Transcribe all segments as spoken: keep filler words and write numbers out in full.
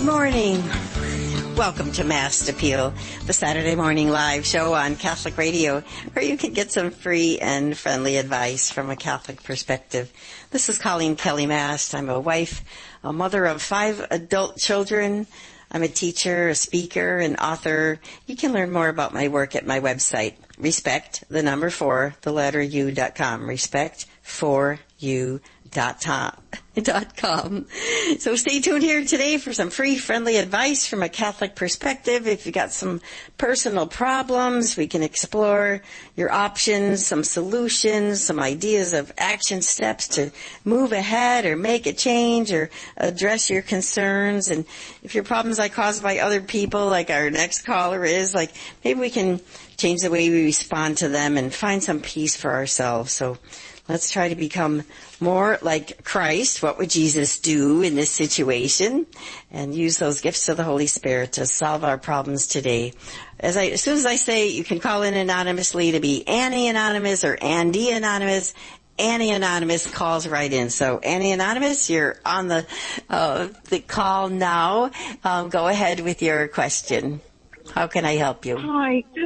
Good morning. Welcome to Mass Appeal, the Saturday morning live show on Catholic Radio, where you can get some free and friendly advice from a Catholic perspective. This is Colleen Kelly Mast. I'm a wife, a mother of five adult children. I'm a teacher, a speaker, an author. You can learn more about my work at my website, respect, the number four, the letter U dot com, respect for you dot com. So stay tuned here today for some free, friendly advice from a Catholic perspective. If you've got some personal problems, we can explore your options, some solutions, some ideas of action steps to move ahead or make a change or address your concerns. And if your problems are caused by other people, like our next caller is, like maybe we can change the way we respond to them and find some peace for ourselves. So let's try to become more like Christ. What would Jesus do in this situation? And use those gifts of the Holy Spirit to solve our problems today. As I, as soon as I say, you can call in anonymously to be Annie Anonymous or Andy Anonymous. Annie Anonymous calls right in. So Annie Anonymous, you're on the uh, the call now. Um, go ahead with your question. How can I help you? Hi, this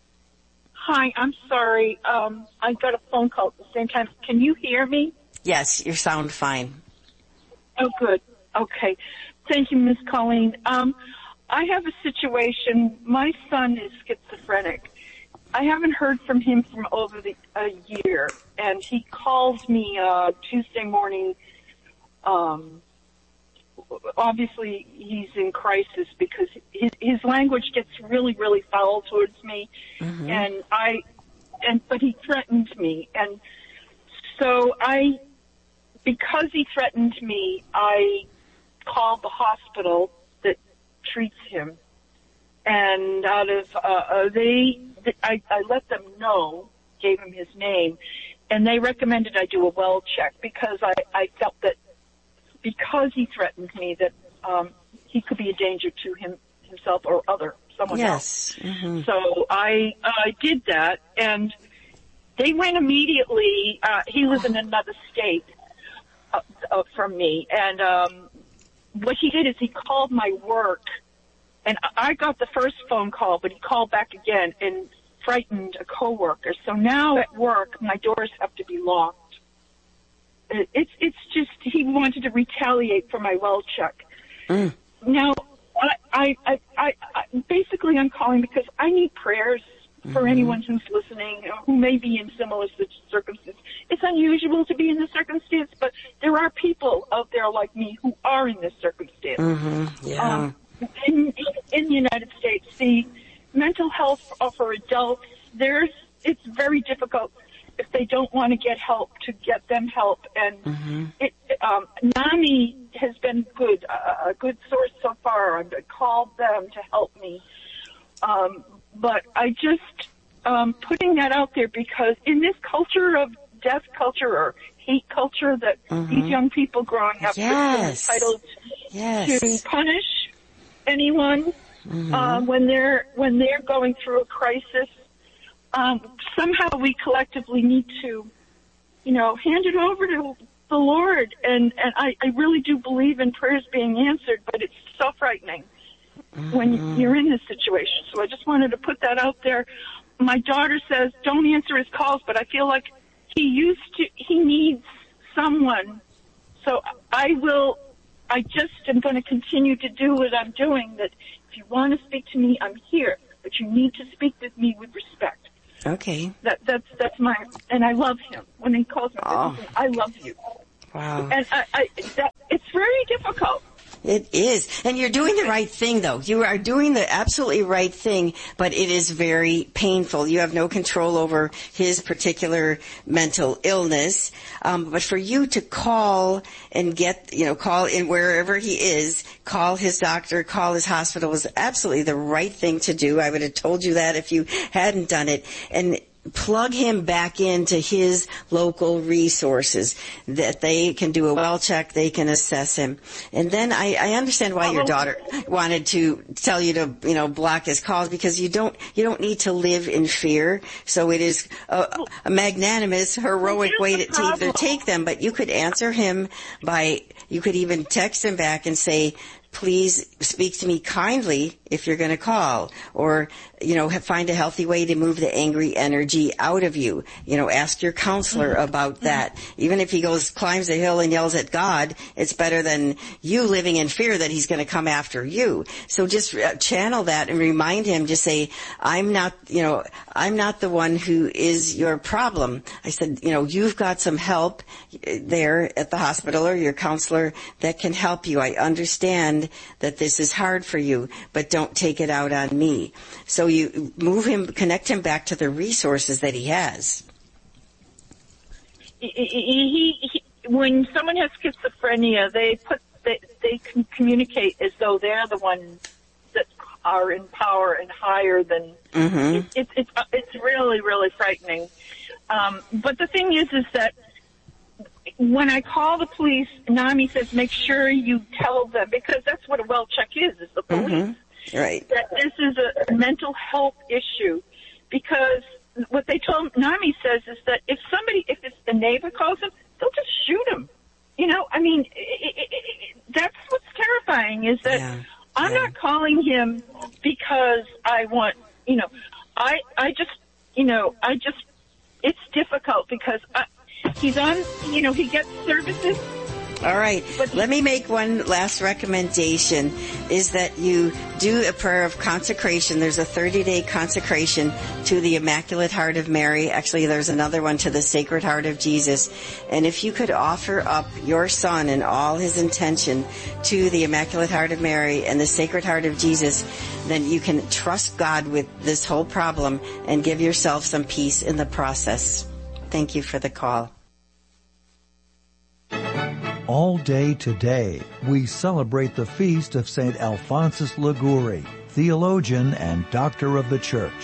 Hi, I'm sorry. Um, I got a phone call at the same time. Can you hear me? Yes, you sound fine. Oh, good. Okay. Thank you, Miss Colleen. Um, I have a situation. My son is schizophrenic. I haven't heard from him for over the, a year, and he called me uh, Tuesday morning. Um, obviously, he's in crisis because his, his language gets really, really foul towards me, mm-hmm. and I, and but he threatened me, and so I, because he threatened me, I called the hospital that treats him, and out of uh, uh, they, I, I let them know, gave him his name, and they recommended I do a well check because I, I felt that. Because he threatened me that um, he could be a danger to him himself or other someone yes. else. Mm-hmm. So I I uh, did that, and they went immediately. Uh, he was in another state uh, uh, from me, and um, what he did is he called my work, and I got the first phone call, but he called back again and frightened a coworker. So now at work, my doors have to be locked. It's it's just he wanted to retaliate for my well check. Mm. Now, I, I I I basically I'm calling because I need prayers for mm-hmm. anyone who's listening who may be in similar circumstances. It's unusual to be in this circumstance, but there are people out there like me who are in this circumstance. Mm-hmm. Yeah. Um, in, in the United States, the mental health for adults, there's it's very difficult. If they don't want to get help, to get them help. And mm-hmm. it, um, NAMI has been good, uh, a good source so far. I've called them to help me. Um, but I just, um, putting that out there because in this culture of death culture or hate culture that mm-hmm. these young people growing up yes. are entitled yes. to punish anyone, mm-hmm. um, when they're, when they're going through a crisis. Um, somehow we collectively need to, you know, hand it over to the Lord. And, and I, I really do believe in prayers being answered, but it's so frightening mm-hmm. when you're in this situation. So I just wanted to put that out there. My daughter says, don't answer his calls, but I feel like he used to, he needs someone. So I will, I just am going to continue to do what I'm doing, that if you want to speak to me, I'm here, but you need to speak with me with respect. Okay. That that's that's my and I love him when he calls me. Oh. I love you. Wow. And I, I that it's very difficult. It is. And you're doing the right thing, though. You are doing the absolutely right thing, but it is very painful. You have no control over his particular mental illness. Um, but for you to call and get, you know, call in wherever he is, call his doctor, call his hospital was absolutely the right thing to do. I would have told you that if you hadn't done it. And plug him back into his local resources, that they can do a well check, they can assess him. And then I, I understand why your daughter wanted to tell you to, you know, block his calls, because you don't, you don't need to live in fear. So it is a, a magnanimous, heroic way to, to either take them, but you could answer him by, you could even text him back and say, please speak to me kindly if you're going to call, or, you know, find a healthy way to move the angry energy out of you. You know, ask your counselor mm-hmm. about that. Even if he goes, climbs a hill and yells at God, it's better than you living in fear that he's going to come after you. So just channel that and remind him, just say, I'm not, you know, I'm not the one who is your problem. I said, you know, you've got some help there at the hospital or your counselor that can help you. I understand that this is hard for you, but don't take it out on me. So you move him, connect him back to the resources that he has. He, he, he, when someone has schizophrenia, they put they, they can communicate as though they're the ones that are in power and higher than. Mm-hmm. It, it, it's it's really really frightening. Um, but the thing is, is that when I call the police, NAMI says, make sure you tell them, because that's what a well check is, is the police. Mm-hmm. Right. That this is a mental health issue, because what they told, NAMI says, is that if somebody, if it's the neighbor calls him, they'll just shoot him. You know, I mean, it, it, it, that's what's terrifying, is that yeah. I'm yeah. not calling him because I want, you know, I, I just, you know, I just, it's difficult because I, he's on, you know, he gets services. All right. Let me make one last recommendation, is that you do a prayer of consecration. There's a thirty-day consecration to the Immaculate Heart of Mary. Actually, there's another one to the Sacred Heart of Jesus. And if you could offer up your son and all his intention to the Immaculate Heart of Mary and the Sacred Heart of Jesus, then you can trust God with this whole problem and give yourself some peace in the process. Thank you for the call. All day today, we celebrate the feast of Saint Alphonsus Liguori, theologian and doctor of the Church.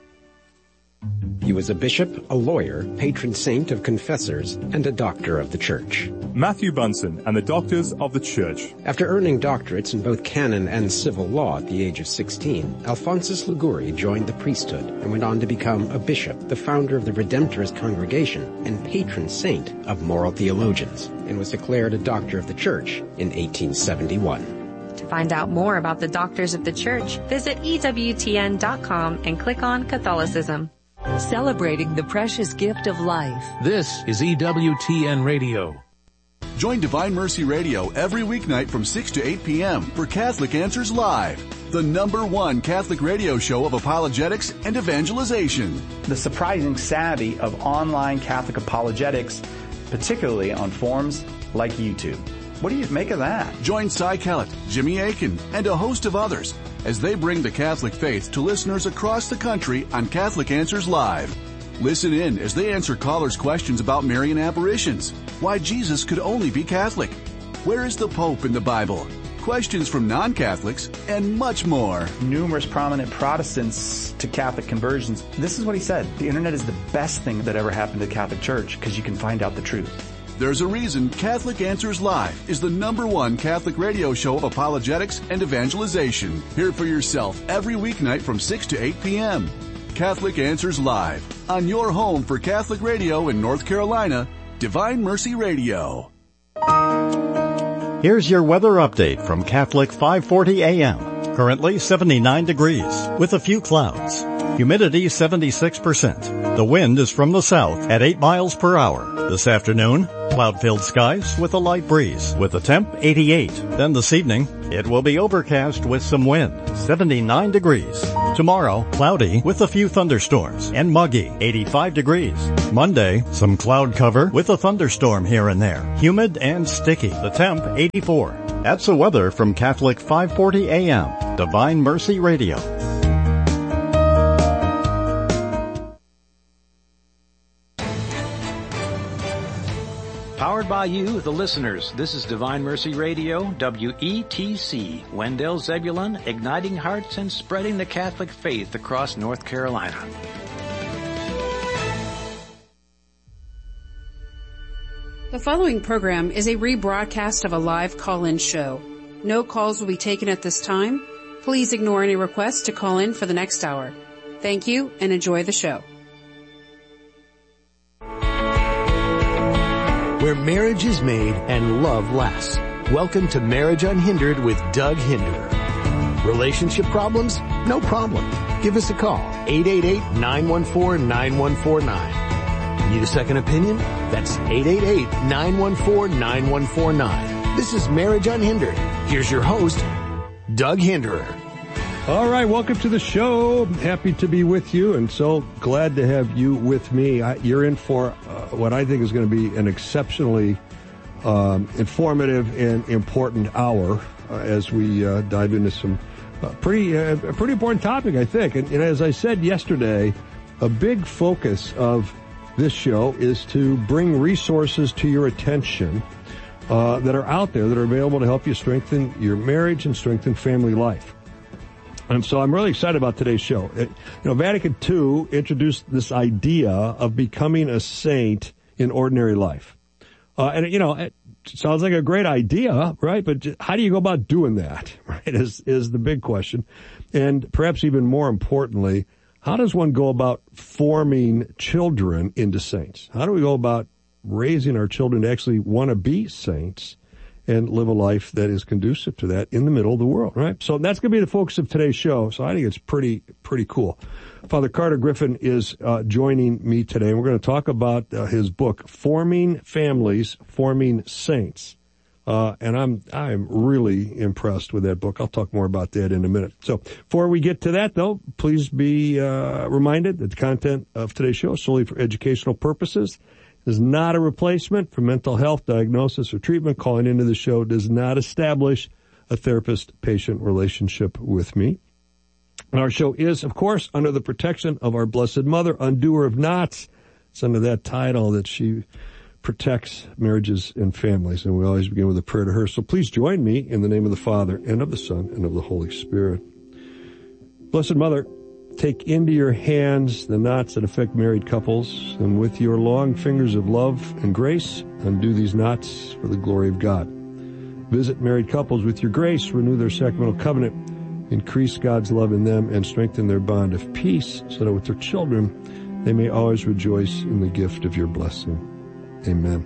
He was a bishop, a lawyer, patron saint of confessors, and a doctor of the Church. Matthew Bunson and the Doctors of the Church. After earning doctorates in both canon and civil law at the age of sixteen, Alphonsus Liguori joined the priesthood and went on to become a bishop, the founder of the Redemptorist Congregation, and patron saint of moral theologians, and was declared a doctor of the Church in eighteen seventy-one. To find out more about the Doctors of the Church, visit E W T N dot com and click on Catholicism. Celebrating the precious gift of life. This is E W T N Radio. Join Divine Mercy Radio every weeknight from six to eight p.m. for Catholic Answers Live, the number one Catholic radio show of apologetics and evangelization. The surprising savvy of online Catholic apologetics, particularly on forums like YouTube. What do you make of that? Join Cy Kellett, Jimmy Akin, and a host of others as they bring the Catholic faith to listeners across the country on Catholic Answers Live. Listen in as they answer callers' questions about Marian apparitions, why Jesus could only be Catholic, where is the Pope in the Bible, questions from non-Catholics, and much more. Numerous prominent Protestants to Catholic conversions. This is what he said. The internet is the best thing that ever happened to the Catholic Church because you can find out the truth. There's a reason Catholic Answers Live is the number one Catholic radio show of apologetics and evangelization. Hear it for yourself every weeknight from six to eight p.m. Catholic Answers Live, on your home for Catholic radio in North Carolina, Divine Mercy Radio. Here's your weather update from Catholic five forty A M. Currently seventy-nine degrees with a few clouds. Humidity seventy-six percent. The wind is from the south at eight miles per hour. This afternoon, cloud-filled skies with a light breeze with a temp eighty-eight. Then this evening, it will be overcast with some wind, seventy-nine degrees. Tomorrow, cloudy with a few thunderstorms and muggy, eighty-five degrees. Monday, some cloud cover with a thunderstorm here and there, humid and sticky. The temp eighty-four. That's the weather from Catholic five forty A M, Divine Mercy Radio. Powered by you, the listeners. This is Divine Mercy Radio, W E T C, Wendell Zebulon, igniting hearts and spreading the Catholic faith across North Carolina. The following program is a rebroadcast of a live call-in show. No calls will be taken at this time. Please ignore any requests to call in for the next hour. Thank you and enjoy the show. Where marriage is made and love lasts. Welcome to Marriage Unhindered with Doug Hinderer. Relationship problems? No problem. Give us a call, eight eight eight, nine one four, nine one four nine. Need a second opinion? That's eight eight eight, nine one four, nine one four nine. This is Marriage Unhindered. Here's your host, Doug Hinderer. All right, welcome to the show. Happy to be with you, and so glad to have you with me. I, you're in for uh, what I think is going to be an exceptionally um, informative and important hour uh, as we uh, dive into some uh, pretty uh, a pretty important topic, I think. And, and as I said yesterday, a big focus of this show is to bring resources to your attention uh, that are out there that are available to help you strengthen your marriage and strengthen family life. And so I'm really excited about today's show. It, you know, Vatican two introduced this idea of becoming a saint in ordinary life. Uh, and, you know, it sounds like a great idea, right? But how do you go about doing that, right, is, is the big question. And perhaps even more importantly, how does one go about forming children into saints? How do we go about raising our children to actually want to be saints and live a life that is conducive to that in the middle of the world, right? So that's going to be the focus of today's show. So I think it's pretty, pretty cool. Father Carter Griffin is uh, joining me today, and we're going to talk about uh, his book, Forming Families, Forming Saints. Uh, and I'm, I'm really impressed with that book. I'll talk more about that in a minute. So before we get to that, though, please be uh, reminded that the content of today's show is solely for educational purposes. Is not a replacement for mental health diagnosis or treatment. Calling into the show does not establish a therapist-patient relationship with me. And our show is, of course, under the protection of our Blessed Mother, Undoer of Knots. It's under that title that she protects marriages and families. And we always begin with a prayer to her. So please join me in the name of the Father, and of the Son, and of the Holy Spirit. Blessed Mother, take into your hands the knots that affect married couples, and with your long fingers of love and grace, undo these knots for the glory of God. Visit married couples with your grace, renew their sacramental covenant, increase God's love in them, and strengthen their bond of peace, so that with their children they may always rejoice in the gift of your blessing. Amen.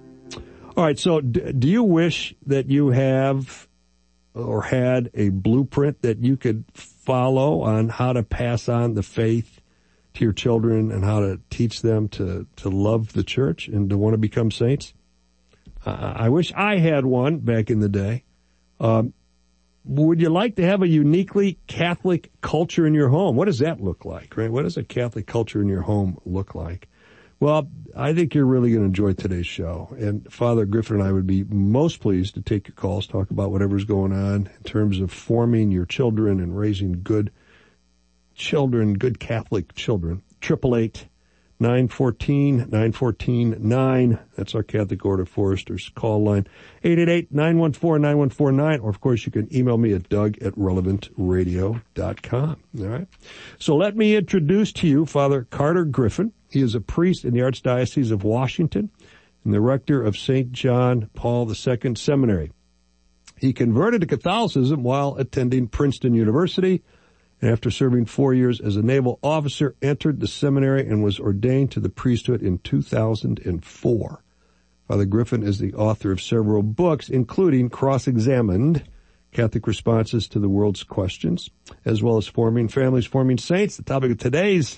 All right, so d- do you wish that you have or had a blueprint that you could follow on how to pass on the faith to your children and how to teach them to, to love the church and to want to become saints? Uh, I wish I had one back in the day. Um, would you like to have a uniquely Catholic culture in your home? What does that look like, right? What does a Catholic culture in your home look like? Well, I think you're really going to enjoy today's show. And Father Griffin and I would be most pleased to take your calls, talk about whatever's going on in terms of forming your children and raising good children, good Catholic children. Triple eight, nine fourteen, nine fourteen, nine. That's our Catholic Order Foresters call line. eight eight eight, nine one four, nine one four nine. Or, of course, you can email me at doug at relevant radio dot com. All right. So let me introduce to you Father Carter Griffin. He is a priest in the Archdiocese of Washington and the rector of Saint John Paul the Second Seminary. He converted to Catholicism while attending Princeton University, and after serving four years as a naval officer, entered the seminary and was ordained to the priesthood in two thousand four. Father Griffin is the author of several books, including Cross-Examined, Catholic Responses to the World's Questions, as well as Forming Families, Forming Saints, the topic of today's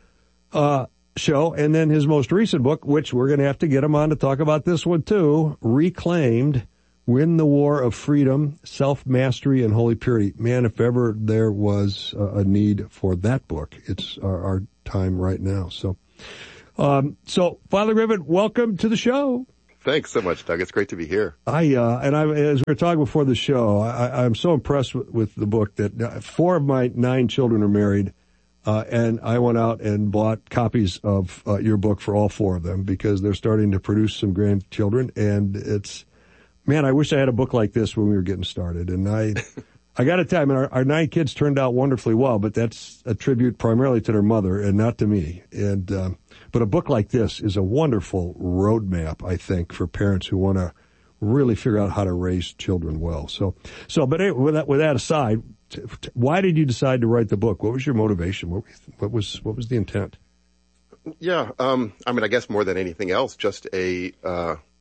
uh show, and then his most recent book, which we're going to have to get him on to talk about this one too, Reclaimed, Win the War of Freedom, Self-Mastery, and Holy Purity. Man, if ever there was a need for that book, it's our, our time right now. So, um, so Father Griffin, welcome to the show. Thanks so much, Doug. It's great to be here. I, uh, and I, as we were talking before the show, I, I'm so impressed with, with the book that four of my nine children are married. Uh, and I went out and bought copies of uh, your book for all four of them because they're starting to produce some grandchildren. And it's, man, I wish I had a book like this when we were getting started. And I, I got to tell you, I mean, our, our nine kids turned out wonderfully well, but that's a tribute primarily to their mother and not to me. And, um, but a book like this is a wonderful roadmap, I think, for parents who want to really figure out how to raise children well. So, so, but anyway, with that, with that aside, why did you decide to write the book? What was your motivation? What, what was what was the intent? Yeah, um, I mean, I guess more than anything else, just a uh,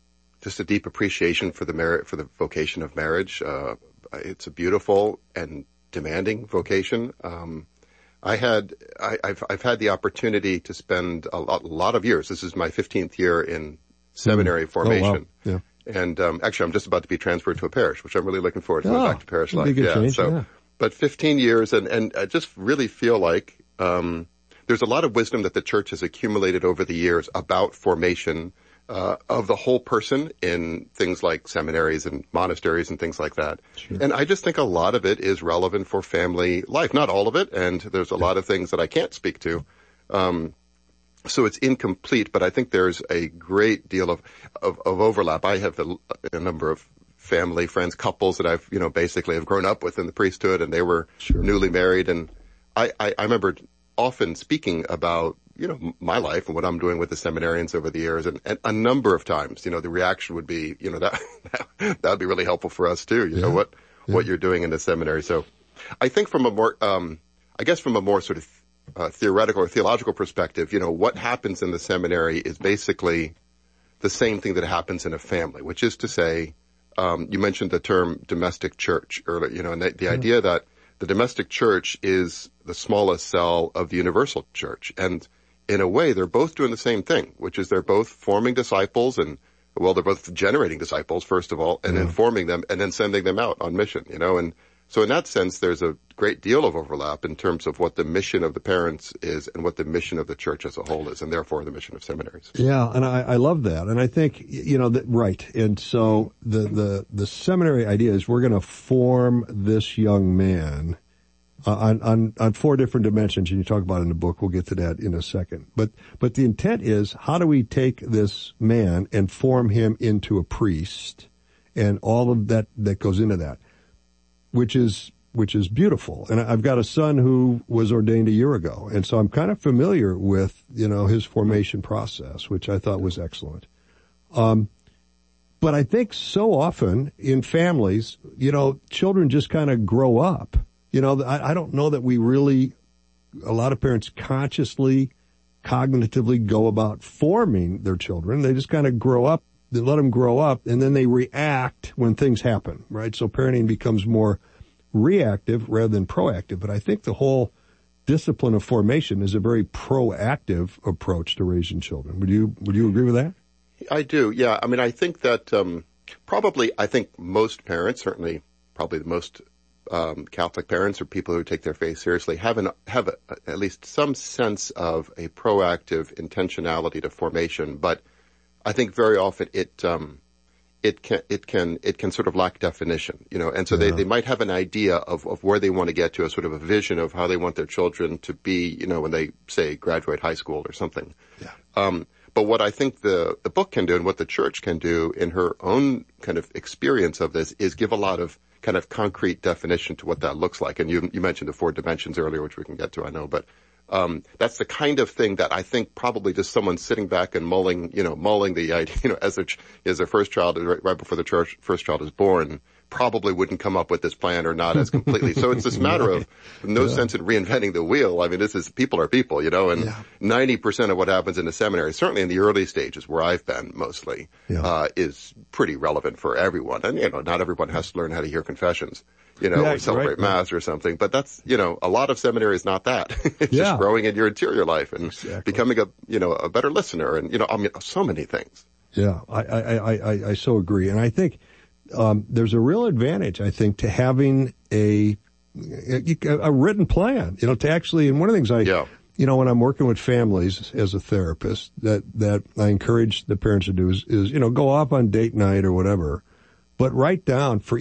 just a deep appreciation for the merit, for the vocation of marriage. Uh, it's a beautiful and demanding vocation. Um, I had, I, I've, I've had the opportunity to spend a lot, a lot of years. This is my fifteenth year in seminary mm. formation. Oh, wow. Yeah. And, um, actually I'm just about to be transferred to a parish, which I'm really looking forward to going oh, back to parish life. Yeah. Change, so, yeah. but fifteen years and, and I just really feel like, um, there's a lot of wisdom that the church has accumulated over the years about formation, uh, of the whole person in things like seminaries and monasteries and things like that. Sure. And I just think a lot of it is relevant for family life. Not all of it, and there's a yeah. lot of things that I can't speak to. Um, so it's incomplete, but I think there's a great deal of, of, of overlap. I have a, a number of family, friends, couples that I've, you know, basically have grown up with in the priesthood, and they were sure. newly married. And I, I, I remember often speaking about, you know, my life and what I'm doing with the seminarians over the years. And, and a number of times, you know, the reaction would be, you know, that, that would be really helpful for us too, you yeah. know, what, yeah. what you're doing in the seminary. So I think from a more, um, I guess from a more sort of, uh, theoretical or theological perspective, you know, what happens in the seminary is basically the same thing that happens in a family, which is to say, um, you mentioned the term domestic church earlier, you know, and the, the yeah. idea that the domestic church is the smallest cell of the universal church. And in a way, they're both doing the same thing, which is they're both forming disciples and, well, they're both generating disciples, first of all, and yeah. then forming them and then sending them out on mission, you know. And so in that sense, there's a great deal of overlap in terms of what the mission of the parents is and what the mission of the church as a whole is, and therefore the mission of seminaries. Yeah, and I, I love that. And I think, you know, that, right. And so the, the, the seminary idea is we're going to form this young man Uh, on, on, on four different dimensions, and you talk about it in the book. We'll get to that in a second. But, but the intent is, how do we take this man and form him into a priest and all of that, that goes into that, which is, which is beautiful. And I've got a son who was ordained a year ago. And so I'm kind of familiar with, you know, his formation process, which I thought was excellent. Um, but I think so often in families, you know, children just kind of grow up. You know, I, I don't know that we really, a lot of parents consciously, cognitively go about forming their children. They just kind of grow up, they let them grow up, and then they react when things happen, right? So parenting becomes more reactive rather than proactive. But I think the whole discipline of formation is a very proactive approach to raising children. Would you, would you agree with that? I do, yeah. I mean, I think that, um, probably, I think most parents, certainly probably the most Um, Catholic parents or people who take their faith seriously have an, have a, at least some sense of a proactive intentionality to formation. But I think very often it, um, it can, it can, it can sort of lack definition, you know, and so yeah. they, they might have an idea of, of where they want to get to, a sort of a vision of how they want their children to be, you know, when they say graduate high school or something. Yeah. Um, but what I think the, the book can do and what the church can do in her own kind of experience of this is give a lot of kind of concrete definition to what that looks like. And you, you mentioned the four dimensions earlier, which we can get to, I know, but, um, that's the kind of thing that I think probably just someone sitting back and mulling, you know, mulling the idea, you know, as their, as their first child, right, right before the church, first child is born, probably wouldn't come up with this plan or not as completely. So it's this matter of no yeah. sense in reinventing the wheel. I mean, this is, people are people, you know, and yeah. ninety percent of what happens in the seminary, certainly in the early stages where I've been mostly, yeah. uh, is pretty relevant for everyone. And, you know, not everyone has to learn how to hear confessions, you know, yeah, or celebrate right. Mass or something. But that's, you know, a lot of seminary is not that. It's yeah. just growing in your interior life and exactly. becoming a, you know, a better listener and, you know, I mean, so many things. Yeah, I, I, I, I, I so agree. And I think, Um, there's a real advantage, I think, to having a, a, a written plan, you know, to actually, and one of the things I, yeah. you know, when I'm working with families as a therapist, that, that I encourage the parents to do is, is, you know, go off on date night or whatever, but write down for